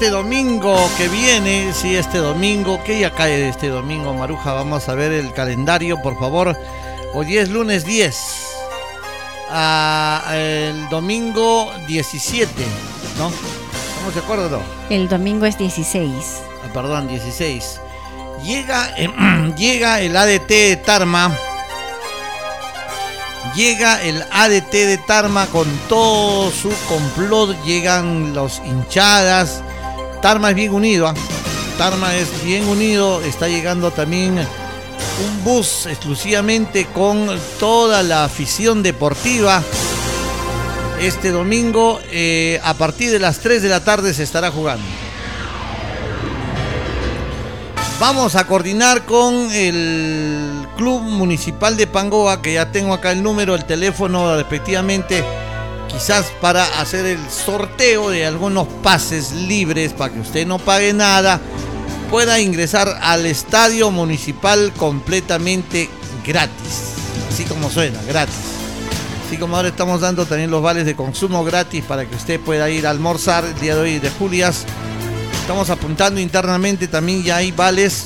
Este domingo que viene, sí, este domingo, ¿qué día cae este domingo, Maruja? Vamos a ver el calendario, por favor. Hoy es lunes 10. El domingo 17, ¿no? ¿Estamos de acuerdo o no? El domingo es 16. Perdón, 16. Llega el ADT de Tarma. Llega el ADT de Tarma con todo su complot. Llegan los hinchadas. Tarma es bien unido, ¿eh? Tarma es bien unido. Está llegando también un bus exclusivamente con toda la afición deportiva. Este domingo a partir de las 3 de la tarde se estará jugando. Vamos a coordinar con el Club Municipal de Pangoa, que ya tengo acá el número, el teléfono respectivamente, quizás para hacer el sorteo de algunos pases libres para que usted no pague nada, pueda ingresar al estadio municipal completamente gratis, así como suena, gratis. Así como ahora estamos dando también los vales de consumo gratis para que usted pueda ir a almorzar el día de hoy de Julias. Estamos apuntando internamente, también ya hay vales.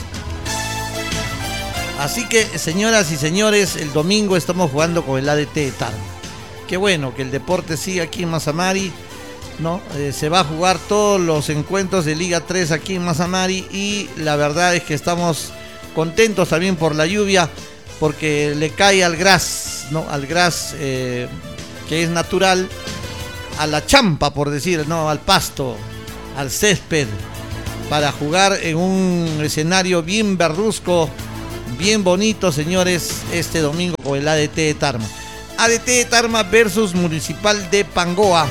Así que, señoras y señores, el domingo estamos jugando con el ADT de Tarma. Qué bueno que el deporte siga aquí en Mazamari, ¿no? Se va a jugar todos los encuentros de Liga 3 aquí en Mazamari y la verdad es que estamos contentos también por la lluvia, porque le cae al gras, ¿no? Al gras que es natural, a la champa, por decir, ¿no? Al pasto, al césped, para jugar en un escenario bien verduzco, bien bonito, señores, este domingo con el ADT de Tarma. ADT de Tarma versus Municipal de Pangoa,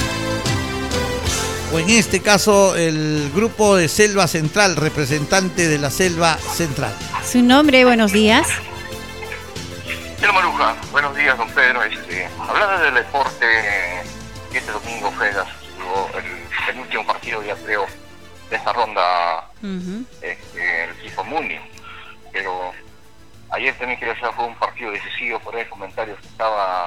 o en este caso el grupo de Selva Central, representante de la Selva Central. Su nombre, buenos días. Hola Maruja, buenos días don Pedro. Hablando del deporte, este domingo juega el penúltimo partido, ya creo, de esta ronda, el equipo Muni, pero ayer también quería hacer un partido decisivo. Por ahí comentarios que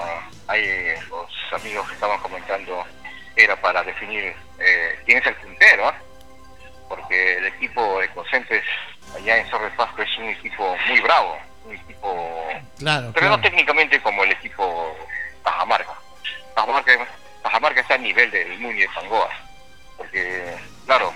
los amigos que estaban comentando, era para definir quién es el puntero, ¿eh? Porque el equipo de Cocentes allá en Cerro de Pasco es un equipo muy bravo, un equipo, claro, pero claro, no técnicamente como el equipo Cajamarca. Cajamarca está a nivel del Muni de Pangoa, porque claro.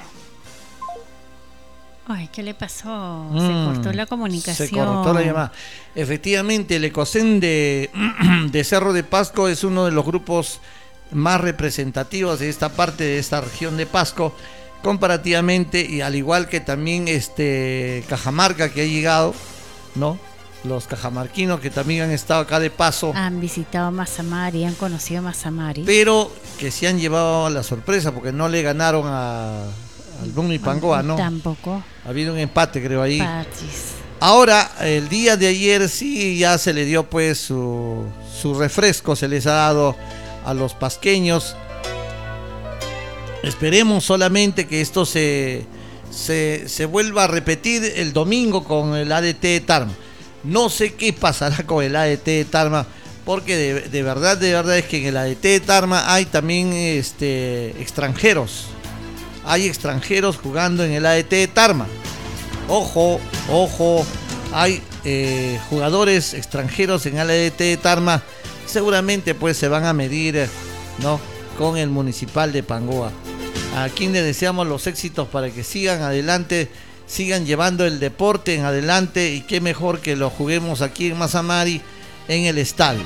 Ay, ¿qué le pasó? Se cortó la comunicación. Se cortó la llamada. Efectivamente, el Ecocen de Cerro de Pasco es uno de los grupos más representativos de esta parte de esta región de Pasco, comparativamente, y al igual que también Cajamarca, que ha llegado, ¿no? Los cajamarquinos que también han estado acá de paso. Han visitado Mazamari, han conocido Mazamari. Pero que se han llevado la sorpresa porque no le ganaron al Muni Pangoa, ¿no? Tampoco. Ha habido un empate, creo, ahí. Patis. Ahora, el día de ayer sí ya se le dio pues su refresco, se les ha dado a los pasqueños. Esperemos solamente que esto se vuelva a repetir el domingo con el ADT de Tarma. No sé qué pasará con el ADT de Tarma, porque de verdad es que en el ADT de Tarma hay también extranjeros. Hay extranjeros jugando en el ADT de Tarma. Ojo, hay jugadores extranjeros en el ADT de Tarma. Seguramente pues se van a medir, ¿no?, con el Municipal de Pangoa. A quien le deseamos los éxitos para que sigan adelante, sigan llevando el deporte en adelante, y qué mejor que lo juguemos aquí en Mazamari, en el estadio.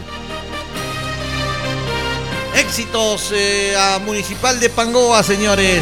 Éxitos a Municipal de Pangoa, señores.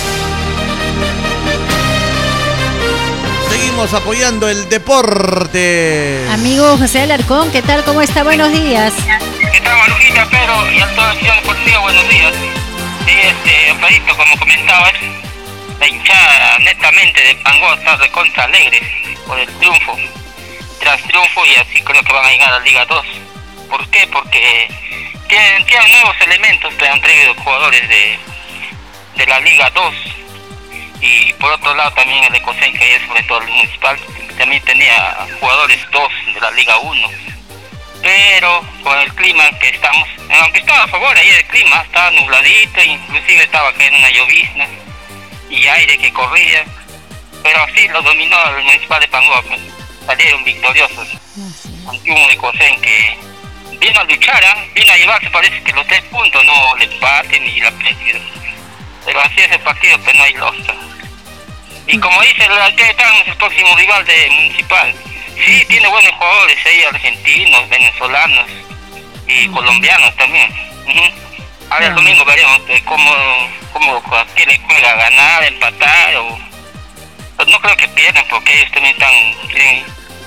Seguimos apoyando el deporte. Amigo José Alarcón, ¿qué tal? ¿Cómo está? Buenos días. ¿Qué tal, Marujita, Pedro? Y a toda la ciudad deportiva, buenos días. Sí, Pedrito, como comentabas, la hinchada netamente de Pangoa está recontra alegre por el triunfo. Tras triunfo, y así creo que van a llegar a la Liga 2. ¿Por qué? Porque tienen nuevos elementos que han traído jugadores de la Liga 2. Y por otro lado también el Ecocen, que es sobre todo el Municipal, también tenía jugadores 2 de la Liga 1. Pero con el clima que estamos, aunque estaba a favor ahí del clima, estaba nubladito, inclusive estaba cayendo una llovizna, y aire que corría, pero así lo dominó el Municipal de Pangoa, pues. Salieron victoriosos ante un Ecosén que vino a luchar, vino a llevarse, parece que los 3 puntos, no el empate ni la pérdida, pero así es el partido, pues no hay lógica. Y como dice el ADT Tarma, es el próximo rival de Municipal. Sí, tiene buenos jugadores ahí, argentinos, venezolanos y colombianos también. Ahora el domingo veremos cómo qué le juega, ganar, empatar o... Pues no creo que pierdan porque ellos también quieren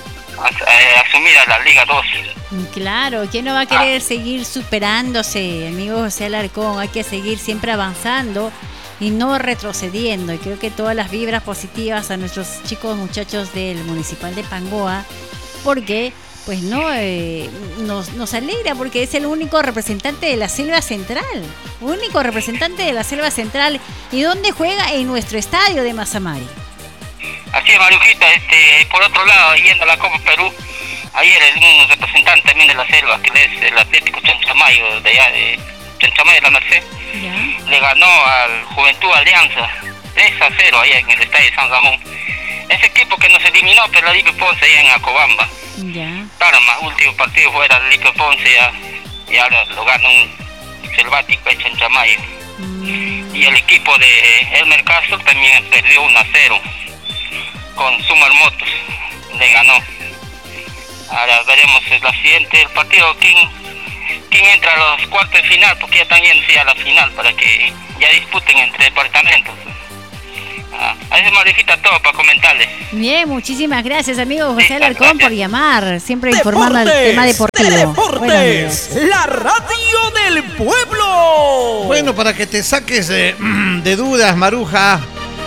asumir a la Liga 2. Claro, ¿quién no va a querer seguir superándose, amigo José Alarcón? Hay que seguir siempre avanzando y no retrocediendo. Y creo que todas las vibras positivas a nuestros chicos muchachos del Municipal de Pangoa, porque pues no nos alegra, porque es el único representante de la Selva Central, único representante de la Selva Central, y donde juega en nuestro estadio de Mazamari. Así es, Mariujita. Por otro lado, yendo a la Copa Perú, ayer un representante también de la selva, que es el Atlético Chanchamayo, de allá de Chanchamayo de la Merced, le ganó al Juventud Alianza 3-0 allá en el estadio de San Ramón. Ese equipo que nos eliminó, pero la Lipe Ponce allá en Acobamba. Tarma, último partido fuera de Lipe Ponce y ahora lo gana un selvático de Chanchamayo. Y el equipo de Elmer Castro también perdió 1-0 con Sumar Motos, le ganó. Ahora veremos la siguiente, el partido, quién entra a los cuartos de final, porque ya están yendo a la final para que ya disputen entre departamentos. Ahí se modifica todo para comentarles. Bien, muchísimas gracias, amigo José Alarcón, por llamar, siempre informando al tema deportivo. Deportes, la radio del pueblo. Bueno, para que te saques de dudas, Maruja,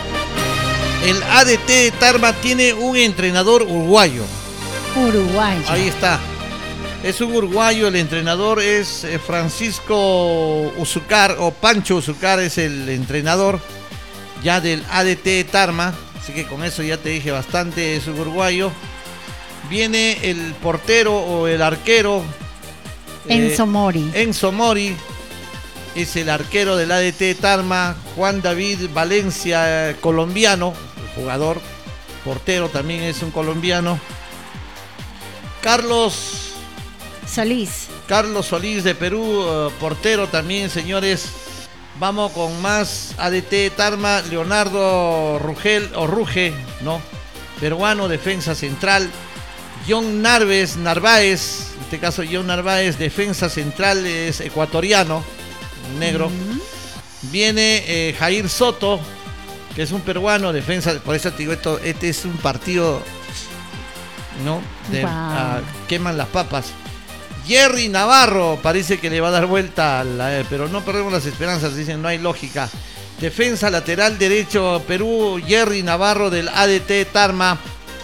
el ADT Tarma tiene un entrenador uruguayo. Ahí está. Es un uruguayo, el entrenador es Francisco Uzucar, o Pancho Uzucar es el entrenador ya del ADT Tarma, así que con eso ya te dije bastante, es un uruguayo. Viene el portero o el arquero Enzo Mori. Enzo Mori es el arquero del ADT Tarma. Juan David Valencia, colombiano, el jugador, portero también es un colombiano. Carlos Solís de Perú, portero también, señores. Vamos con más ADT Tarma. Leonardo Ruge, ¿no? Peruano, defensa central. John Narváez, en este caso John Narváez, defensa central, es ecuatoriano, negro. Viene Jair Soto, que es un peruano, defensa, por eso te digo, este es un partido, ¿no? Queman las papas. Jerry Navarro, parece que le va a dar vuelta, pero no perdemos las esperanzas, dicen, no hay lógica. Defensa lateral derecho, Perú, Jerry Navarro del ADT Tarma.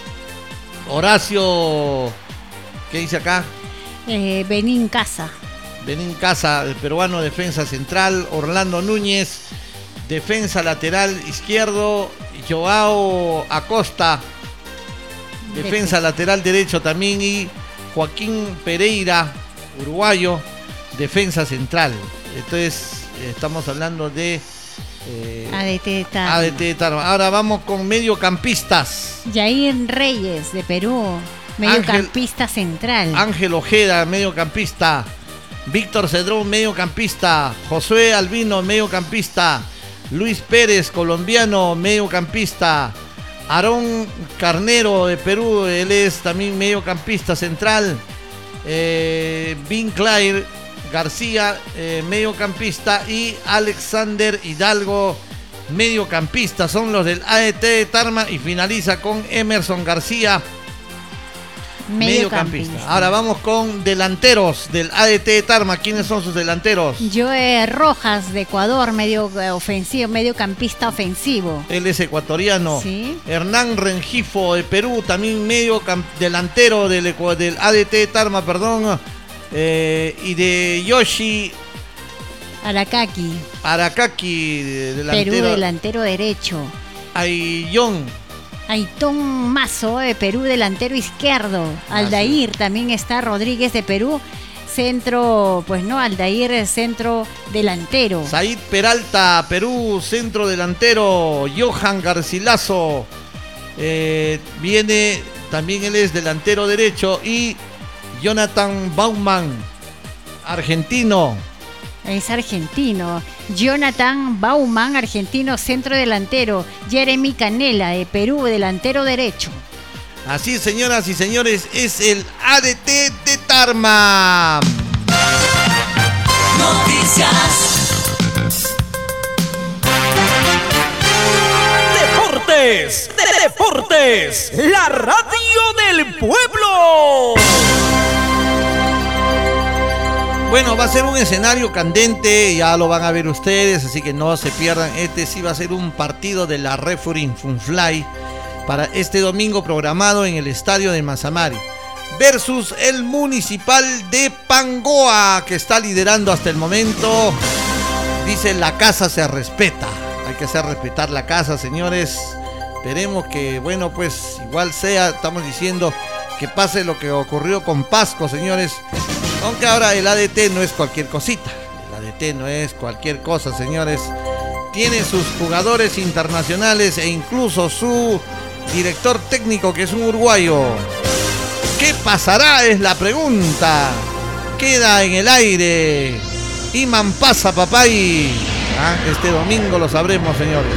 Horacio, ¿qué dice acá? Benín Casa, el peruano, defensa central. Orlando Núñez, defensa lateral izquierdo. Joao Acosta, defensa lateral derecho también. Y Joaquín Pereira, uruguayo, defensa central. Entonces estamos hablando de ADT Tarma. Ahora vamos con mediocampistas. Jair Reyes de Perú, mediocampista central. Ángel Ojeda, mediocampista. Víctor Cedrón, mediocampista. Josué Albino, mediocampista. Luis Pérez, colombiano, mediocampista. Aarón Carnero de Perú, él es también mediocampista central. Vinclair García, mediocampista. Y Alexander Hidalgo, mediocampista. Son los del ADT Tarma. Y finaliza con Emerson García, mediocampista. Ahora vamos con delanteros del ADT Tarma. ¿Quiénes son sus delanteros? Joe Rojas de Ecuador, mediocampista ofensivo. Él es ecuatoriano. Sí. Hernán Rengifo de Perú, también delantero del ADT Tarma, perdón. Y de Yoshi Arakaki, delantero. Perú, delantero derecho. Aitón Mazo de Perú, delantero izquierdo. Aldair también está. Rodríguez de Perú, centro, pues no, Aldair, centro delantero. Said Peralta, Perú, centro delantero. Johan Garcilaso, viene, también él es delantero derecho. Y Jonathan Baumann, argentino. Es argentino. Jonathan Baumann, argentino, centro delantero. Jeremy Canela, de Perú, delantero derecho. Así, señoras y señores, es el ADT de Tarma. Noticias. Deportes, la radio del pueblo. Bueno, va a ser un escenario candente, ya lo van a ver ustedes, así que no se pierdan. Este sí va a ser un partido de la Refurin Funfly para este domingo programado en el estadio de Mazamari versus el Municipal de Pangoa, que está liderando hasta el momento. Dice, la casa se respeta. Hay que hacer respetar la casa, señores. Esperemos que, bueno, pues igual sea, estamos diciendo, que pase lo que ocurrió con Pasco, señores. Aunque ahora el ADT no es cualquier cosita. El ADT no es cualquier cosa, señores. Tiene sus jugadores internacionales e incluso su director técnico, que es un uruguayo. ¿Qué pasará? Es la pregunta. Queda en el aire. Iman pasa, papay. Este domingo lo sabremos, señores.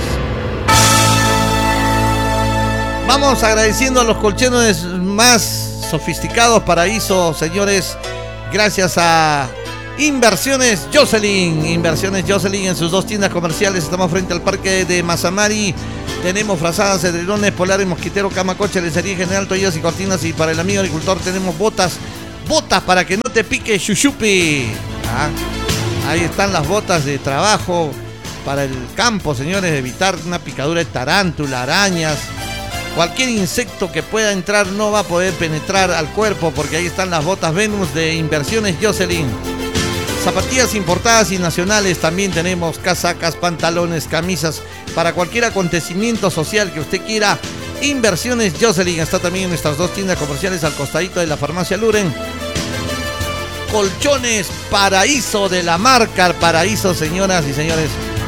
Vamos agradeciendo a los colchones más sofisticados, Paraíso, señores. Gracias a Inversiones Jocelyn. Inversiones Jocelyn en sus 2 tiendas comerciales. Estamos frente al parque de Mazamari. Tenemos frazadas, edredones, polares, mosquitero, cama, coche, lencería general, toallas y cortinas. Y para el amigo agricultor tenemos botas para que no te pique chuchupi. Ahí están las botas de trabajo para el campo, señores. Evitar una picadura de tarántula, arañas. Cualquier insecto que pueda entrar no va a poder penetrar al cuerpo, porque ahí están las botas Venus de Inversiones Jocelyn. Zapatillas importadas y nacionales. También tenemos casacas, pantalones, camisas para cualquier acontecimiento social que usted quiera. Inversiones Jocelyn está también en nuestras 2 tiendas comerciales al costadito de la farmacia Luren. Colchones Paraíso, de la marca Paraíso, señoras y señores.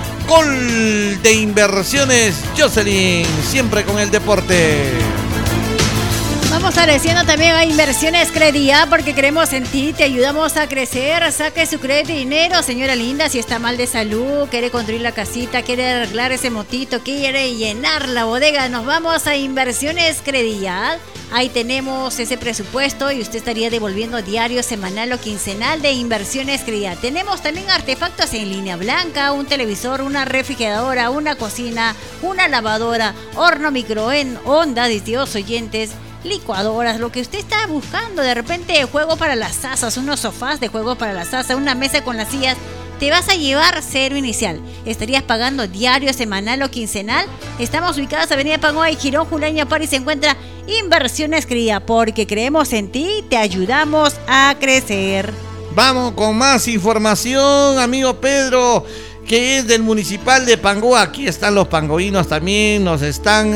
Gol de Inversiones Jocelyn, siempre con el deporte. Vamos agradeciendo también a Inversiones Credía, porque creemos en ti, te ayudamos a crecer. Saque su crédito y dinero, señora linda. Si está mal de salud, quiere construir la casita, quiere arreglar ese motito, quiere llenar la bodega, nos vamos a Inversiones Credía. Ahí tenemos ese presupuesto y usted estaría devolviendo diario, semanal o quincenal de Inversiones Credía. Tenemos también artefactos en línea blanca, un televisor, una refrigeradora, una cocina, una lavadora, horno microondas, distintos oyentes, licuadoras, lo que usted está buscando. De repente, juego para las asas, unos sofás de juego para las asas, una mesa con las sillas. Te vas a llevar cero inicial. Estarías pagando diario, semanal o quincenal. Estamos ubicados en Avenida Pangoa y Girón Julián París. Se encuentra Inversiones Cría, porque creemos en ti y te ayudamos a crecer. Vamos con más información, amigo Pedro, que es del Municipal de Pangoa. Aquí están los pangoínos también, nos están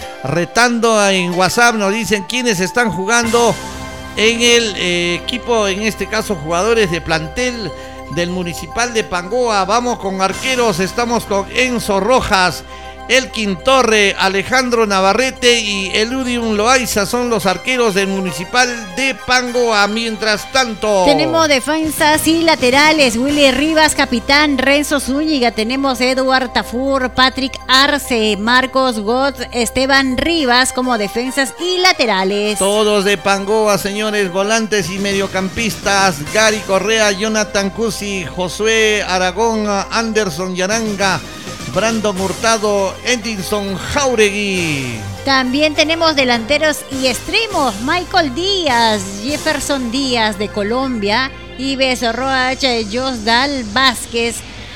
retando en WhatsApp, nos dicen quiénes están jugando en el equipo, en este caso jugadores de plantel del Municipal de Pangoa. Vamos con arqueros, estamos con Enzo Rojas, Elkin Torre, Alejandro Navarrete y Eludium Loaiza, son los arqueros del Municipal de Pangoa. Mientras tanto, tenemos defensas y laterales: Willy Rivas, capitán; Renzo Zúñiga; tenemos Eduard Tafur, Patrick Arce, Marcos Gott, Esteban Rivas como defensas y laterales. Todos de Pangoa, señores. Volantes y mediocampistas: Gary Correa, Jonathan Cusi, Josué Aragón, Anderson Yaranga, Brandon Hurtado, Edinson Jauregui. También tenemos delanteros y extremos: Michael Díaz, Jefferson Díaz de Colombia, Ives Roach, Josdal Vázquez,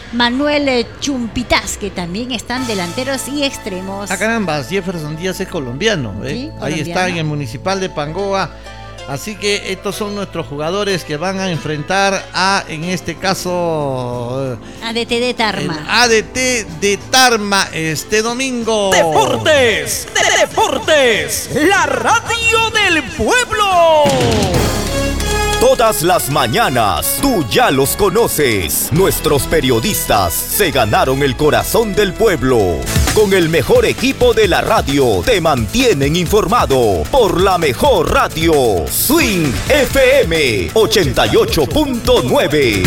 Manuel Chumpitas, que también están delanteros y extremos. Caramba, Jefferson Díaz es colombiano, ¿eh? Sí, ahí está en el Municipal de Pangoa. Así que estos son nuestros jugadores que van a enfrentar a, en este caso, ADT de Tarma. El ADT de Tarma este domingo. Deportes, la radio del pueblo. todas las mañanas. Tú ya los conoces. Nuestros periodistas se ganaron el corazón del pueblo. Con el mejor equipo de la radio te mantienen informado por la mejor radio. Swing FM 88.9.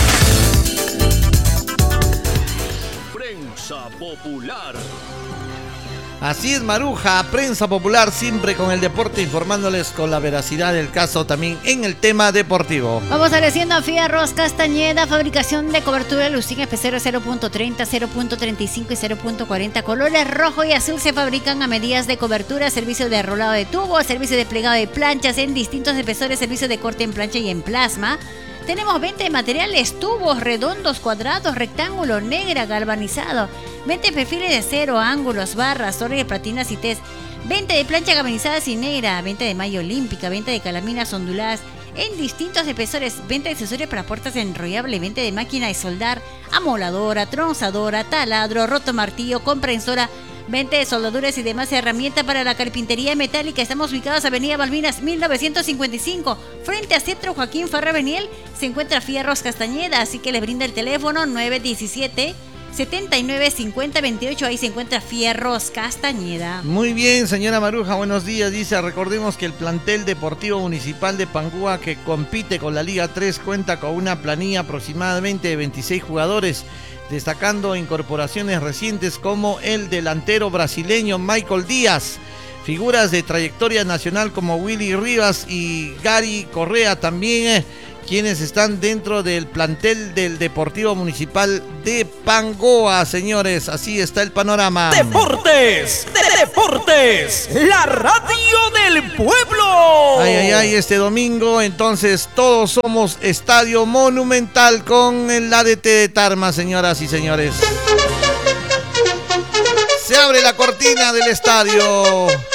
Prensa Popular. Así es, Maruja, Prensa Popular, siempre con el deporte, informándoles con la veracidad del caso también en el tema deportivo. Vamos agradeciendo a Fierros Castañeda, fabricación de cobertura Lucín especero 0.30, 0.35 y 0.40. Colores rojo y azul se fabrican a medidas de cobertura, servicio de rolado de tubo, servicio de plegado de planchas en distintos espesores, servicio de corte en plancha y en plasma. Tenemos venta de materiales, tubos redondos, cuadrados, rectángulo, negra, galvanizado. Venta de perfiles de acero, ángulos, barras, torres, platinas y test. Venta de plancha galvanizada y negra. Venta de malla olímpica. Venta de calaminas onduladas en distintos espesores. Venta de accesorios para puertas enrollables. Venta de máquina de soldar, amoladora, tronzadora, taladro, rotomartillo, comprensora. Venta de soldaduras y demás herramientas para la carpintería metálica. Estamos ubicados Avenida Malvinas 1955. Frente a Centro Joaquín Farra Beniel se encuentra Fierros Castañeda. Así que les brinda el teléfono 917-795028. Ahí se encuentra Fierros Castañeda. Muy bien, señora Maruja, buenos días. Dice, recordemos que el plantel deportivo municipal de Pangúa, que compite con la Liga 3, cuenta con una planilla aproximadamente de 26 jugadores, destacando incorporaciones recientes como el delantero brasileño Michael Díaz, figuras de trayectoria nacional como Willy Rivas y Gary Correa también, quienes están dentro del plantel del Deportivo Municipal de Pangoa, señores. Así está el panorama. Deportes, la radio del pueblo. Ay, este domingo, entonces, todos somos Estadio Monumental con el ADT de Tarma, señoras y señores. Se abre la cortina del estadio.